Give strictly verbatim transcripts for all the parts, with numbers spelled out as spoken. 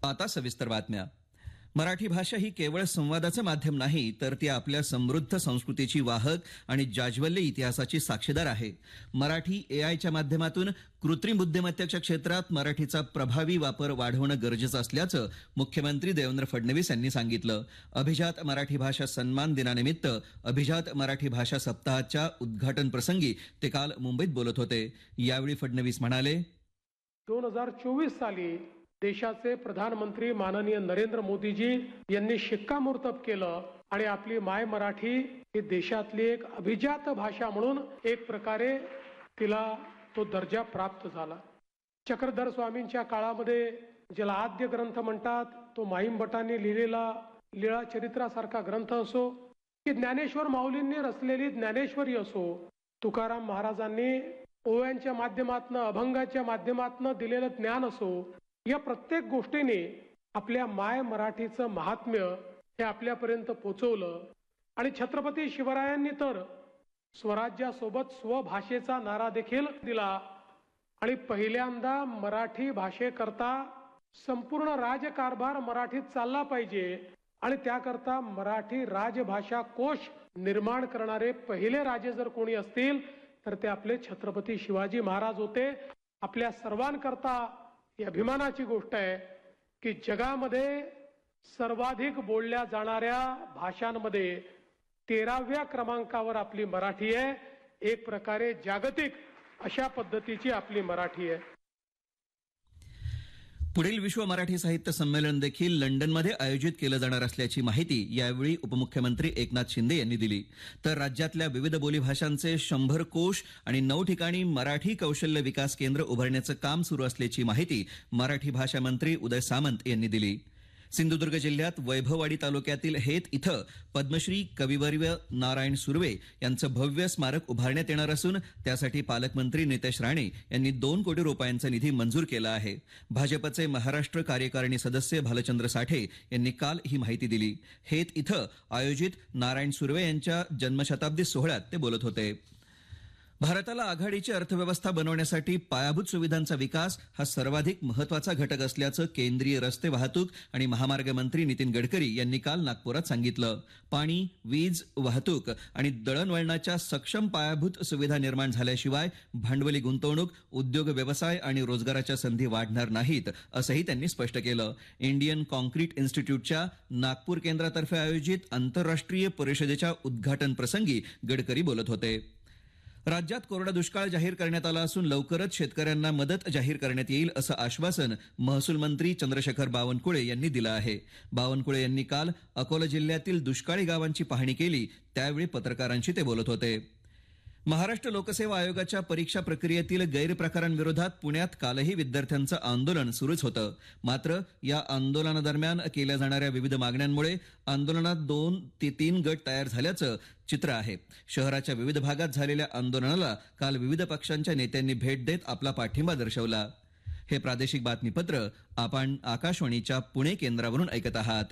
आता सविस्तर बातम्या. मराठी भाषा ही केवळ संवादाचं माध्यम नाही, तर ती आपल्या समृद्ध संस्कृतीची वाहक आणि जाज्वल्य इतिहासाची साक्षीदार आहे. मराठी एआयच्या माध्यमातून कृत्रिम बुद्धिमत्तेच्या क्षेत्रात मराठीचा प्रभावी वापर वाढवणं गरजेचं असल्याचं मुख्यमंत्री देवेंद्र फडणवीस यांनी सांगितलं. अभिजात मराठी भाषा सन्मान दिनानिमित्त अभिजात मराठी भाषा सप्ताहाच्या उद्घाटन प्रसंगी ते काल मुंबईत बोलत होते. यावेळी फडणवीस म्हणाले, दोन हजार चोवीस साली देशाचे प्रधानमंत्री माननीय नरेंद्र मोदीजी यांनी शिक्कामोर्तब केलं आणि आपली माय मराठी ही देशातली एक अभिजात भाषा म्हणून एक प्रकारे तिला तो दर्जा प्राप्त झाला. चक्रधर स्वामींच्या काळामध्ये ज्याला आद्य ग्रंथ म्हणतात तो माईम भटांनी लिहिलेला लीळा चरित्रासारखा ग्रंथ असो, की ज्ञानेश्वर माऊलींनी रचलेली ज्ञानेश्वरी असो, तुकाराम महाराजांनी ओव्यांच्या माध्यमातून अभंगाच्या माध्यमातून दिलेलं ज्ञान असो, या प्रत्येक गोष्टीने आपल्या माय मराठीचं महात्म्य हे आपल्यापर्यंत पोहोचवलं. आणि छत्रपती शिवरायांनी तर स्वराज्यासोबत स्वभाषेचा नारा देखील दिला आणि पहिल्यांदा मराठी भाषेकरता संपूर्ण राजकारभार मराठीत चालला पाहिजे आणि त्याकरता मराठी राजभाषा कोश निर्माण करणारे पहिले राजे जर कोणी असतील तर ते आपले छत्रपती शिवाजी महाराज होते. आपल्या सर्वांकरता ही अभिमानाची गोष्ट आहे की जगामध्ये सर्वाधिक बोलल्या जाणाऱ्या भाषांमध्ये तेराव्या क्रमांकावर आपली मराठी आहे. एक प्रकारे जागतिक अशा पद्धतीची आपली मराठी आहे. पुढील विश्व मराठी साहित्य संमेलन देखील लंडनमध्ये आयोजित केलं जाणार असल्याची माहिती यावेळी उपमुख्यमंत्री एकनाथ शिंदे यांनी दिली. तर राज्यातल्या विविध बोलीभाषांचे शंभर कोश आणि नऊ ठिकाणी मराठी कौशल्य विकास केंद्र उभारण्याचं काम सुरू असल्याची माहिती मराठी भाषा मंत्री उदय सामंत यांनी दिली. सिंधुदुर्ग जिल्ह्यात वैभववाडी तालुक्यातील हेत इथं पद्मश्री कविवर्य नारायण सुर्वे यांचं भव्य स्मारक उभारण्यात येणार असून त्यासाठी पालकमंत्री नितेश राणे यांनी दोन कोटी रुपयांचा निधी मंजूर केला आहे. भाजपचे महाराष्ट्र कार्यकारिणी सदस्य भालचंद्र साठे यांनी काल ही माहिती दिली. हेत इथं आयोजित नारायण सुर्वे यांच्या जन्मशताब्दी सोहळ्यात ते बोलत होते. भारताला आघाडीची अर्थव्यवस्था बनवण्यासाठी पायाभूत सुविधांचा विकास हा सर्वाधिक महत्वाचा घटक असल्याचं केंद्रीय रस्ते वाहतूक आणि महामार्ग मंत्री नितीन गडकरी यांनी काल नागपुरात सांगितलं. पाणी, वीज, वाहतूक आणि दळणवळणाच्या सक्षम पायाभूत सुविधा निर्माण झाल्याशिवाय भांडवली गुंतवणूक, उद्योग व्यवसाय आणि रोजगाराच्या संधी वाढणार नाहीत, असंही त्यांनी स्पष्ट केलं. इंडियन कॉन्क्रीट इन्स्टिट्यूटच्या नागपूर केंद्रातर्फे आयोजित आंतरराष्ट्रीय परिषदेच्या उद्घाटन प्रसंगी गडकरी बोलत होते. राज्यात कोरडा दुष्काळ जाहीर करण्यात आला असून लवकरच शेतकऱ्यांना मदत जाहीर करण्यात येईल असं आश्वासन महसूल मंत्री चंद्रशेखर बावनकुळे यांनी दिलं आहे. बावनकुळे यांनी काल अकोला जिल्ह्यातील दुष्काळी गावांची पाहणी केली, त्यावेळी पत्रकारांशी ते बोलत होते. महाराष्ट्र लोकसेवा आयोगाच्या परीक्षा प्रक्रियेतील गैरप्रकारांविरोधात पुण्यात कालही विद्यार्थ्यांचं आंदोलन सुरूच होतं. मात्र या आंदोलनादरम्यान केल्या जाणाऱ्या विविध मागण्यांमुळे आंदोलनात दोन ते तीन गट तयार झाल्याचं चित्र आहे. शहराच्या विविध भागात झालेल्या आंदोलनाला काल विविध पक्षांच्या नेत्यांनी भेट देत आपला पाठिंबा दर्शवला. हे प्रादेशिक बातमीपत्र आपण आकाशवाणीच्या पुणे केंद्रावरून ऐकत आहात.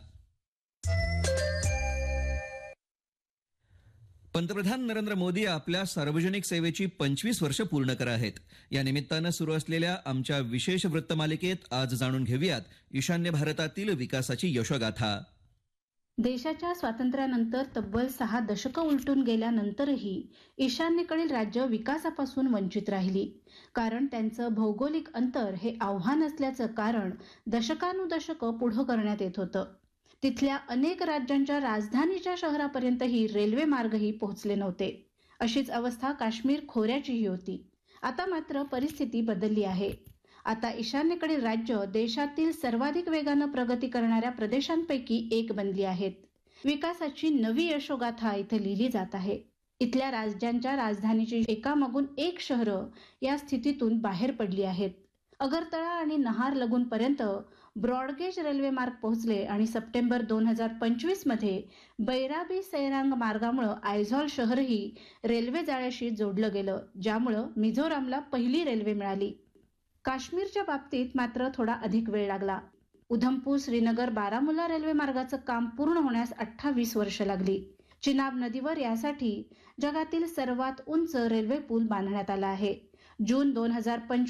पंतप्रधान नरेंद्र मोदी आपल्या सार्वजनिक सेवेची पंचवीस वर्ष पूर्ण करत आहेत. या निमित्तानं सुरू असलेल्या आमच्या विशेष वृत्तमालिकेत आज जाणून घेऊयात ईशान्य भारतातील विकासाची यशोगाथा. देशाच्या स्वातंत्र्यानंतर तब्बल सहा दशकं उलटून गेल्यानंतरही ईशान्येकडील राज्य विकासापासून वंचित राहिली. कारण त्यांचं भौगोलिक अंतर हे आव्हान असल्याचं कारण दशकानुदशकं पुढं करण्यात येत होतं. तिथल्या अनेक राज्यांच्या राजधानीच्या शहरापर्यंतही रेल्वे मार्गही पोहोचले नव्हते. अशीच अवस्था काश्मीर खोऱ्याचीही होती. आता मात्र परिस्थिती बदलली आहे. आता ईशान्येकडील राज्य देशातील सर्वाधिक वेगानं प्रगती करणाऱ्या प्रदेशांपैकी एक बनली आहेत. विकासाची नवी यशोगाथा इथे लिहिली जात आहे. इथल्या राज्यांच्या राजधानीची एकामागून एक शहरं या स्थितीतून बाहेर पडली आहेत. अगरतळा आणि नहार लगूनपर्यंत ब्रॉडगेज रेल्वे मार्ग पोहोचले आणि सप्टेंबर दोन हजार पंचवीस मध्ये बैराबी सैरांग मार्गामुळे आयझॉल शहरही रेल्वे जाळ्याशी जोडलं गेलं, ज्यामुळे मिझोरामला पहिली रेल्वे मिळाली. काश्मीरच्या बाबतीत मात्र थोडा अधिक वेळ लागला. उधमपूर श्रीनगर बारामुल्ला रेल्वे मार्गाचं काम पूर्ण होण्यास अठ्ठावीस वर्ष लागली. चिनाब नदीवर यासाठी जगातील सर्वात उंच रेल्वे पूल बांधण्यात आला आहे. जून दोन हजार पंचवीस